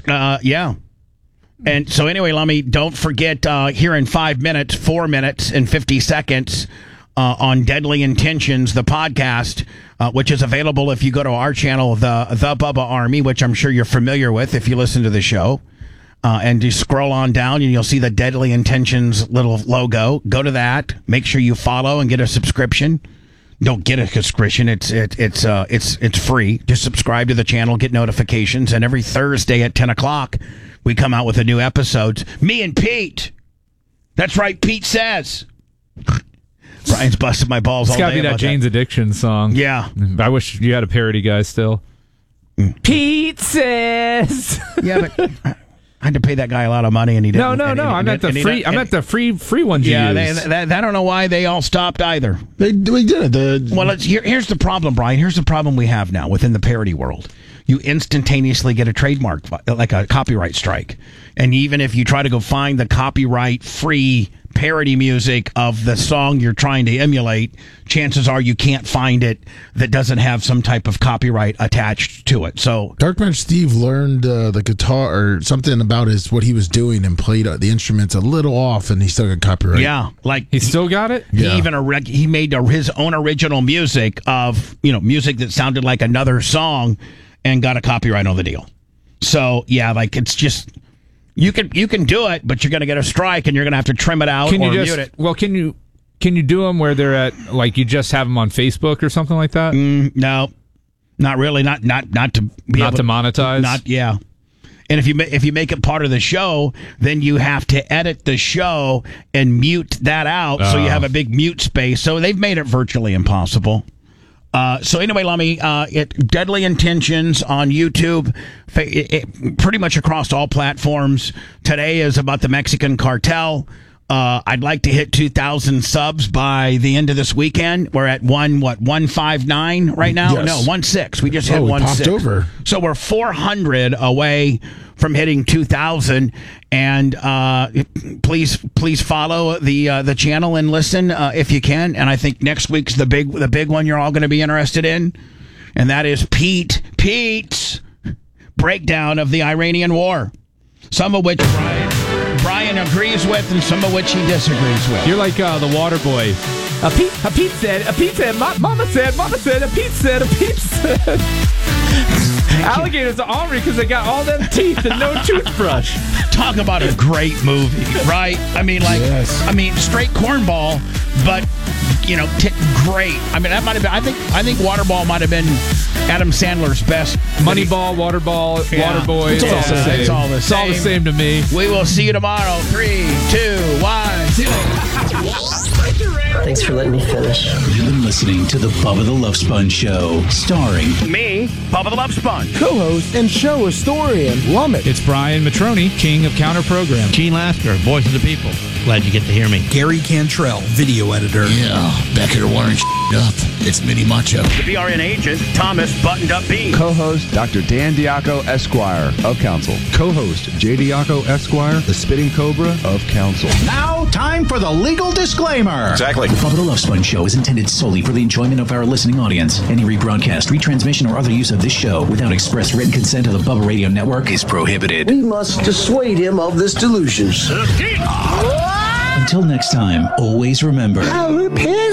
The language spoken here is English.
Yeah. And so anyway, Lummy, don't forget here in 4 minutes and 50 seconds on Deadly Intentions, the podcast, which is available if you go to our channel, the Bubba Army, which I'm sure you're familiar with if you listen to the show. And you scroll on down and you'll see the Deadly Intentions little logo. Go to that. Make sure you follow and get a subscription. Don't get a subscription. It's free. Just subscribe to the channel, get notifications, and every Thursday at 10 o'clock, we come out with a new episode. Me and Pete. That's right, Pete says. Brian's busted my balls all day. It's got to be that Jane's Addiction song. Yeah. I wish you had a parody guy still. Pete says. Yeah, but I had to pay that guy a lot of money, and he didn't. No. I meant the free ones you use. I don't know why they all stopped either. We did it. Well, here's the problem, Brian. Here's the problem we have now within the parody world. You instantaneously get a trademark, like a copyright strike. And even if you try to go find the copyright-free parody music of the song you're trying to emulate, chances are you can't find it that doesn't have some type of copyright attached to it. So Darkman Steve learned the guitar or something about what he was doing and played the instruments a little off, and he still got copyright. Yeah, like he still got it. Yeah. He made his own original music of music that sounded like another song, and got a copyright on the deal. So yeah, like it's just. You can do it, but you're going to get a strike, and you're going to have to trim it out or mute it. Well, can you do them where they're at, like you just have them on Facebook or something like that? No, not really. Not to be not to monetize. Not yeah. And if you make it part of the show, then you have to edit the show and mute that out, so you have a big mute space. So they've made it virtually impossible. So anyway, Lummy, Deadly Intentions on YouTube, pretty much across all platforms. Today is about the Mexican cartel. I'd like to hit 2,000 subs by the end of this weekend. We're at 159 right now? Yes. No, 16. We just hit 16. Popped over. So we're 400 away from hitting 2,000. And please follow the channel and listen if you can. And I think next week's the big one you're all going to be interested in, and that is Pete's breakdown of the Iranian war. Some of which Brian agrees with, and some of which he disagrees with. You're like the water boy. Pete said, Mama said, a Pete said. Alligators are ornery because they got all them teeth and no toothbrush. Talk about a great movie, right? I mean, straight cornball, but great. I mean, that might have been. I think Waterball might have been Adam Sandler's best. Moneyball, Waterball, Waterboy. It's all the same. It's all the same. It's all the same to me. We will see you tomorrow. 3, 2, 1, 2. Thanks for letting me finish. You've been listening to the Bubba the Love Sponge Show, starring me, Bubba the Love Sponge, co-host and show historian, Lummit. It's Brian Matroni, king of counter program. Gene Lasker, voice of the people. Glad you get to hear me. Gary Cantrell, video editor. Yeah, back here wiring up. It's Mini Macho. The BRN agent, Thomas Buttoned Up B. Co-host, Dr. Dan Diaco, Esquire, of Council. Co-host, J. Diaco, Esquire, the Spitting Cobra, of Council. Now, time for the legal disclaimer. Exactly. The Bubba the Love Sponge Show is intended solely for the enjoyment of our listening audience. Any rebroadcast, retransmission, or other use of this show without express written consent of the Bubba Radio Network is prohibited. We must dissuade him of this delusion. Until next time, always remember... I repent.